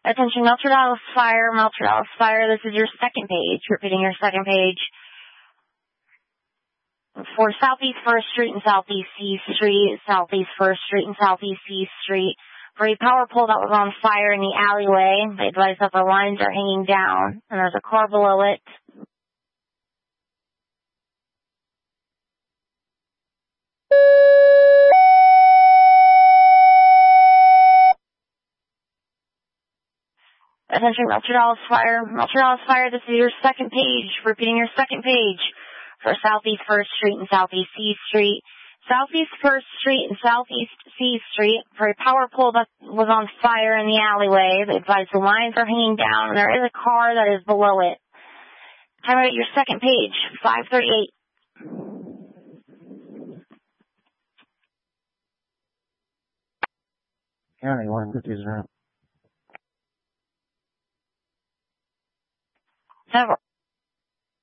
Attention, Melcher Dallas Fire, Melcher Dallas Fire. This is your second page. Repeating your second page. For Southeast 1st Street and Southeast C Street, Southeast 1st Street and Southeast C Street. For a power pole that was on fire in the alleyway, they advise that the lines are hanging down, and there's a car below it. Attention, Melcher Dallas Fire. Melcher Dallas Fire, this is your second page. Repeating your second page. For Southeast 1st Street and Southeast C Street. Southeast 1st Street and Southeast C Street. For a power pole that was on fire in the alleyway, they advise the lines are hanging down, and there is a car that is below it. Time out your second page, 5:38. County 150. Several.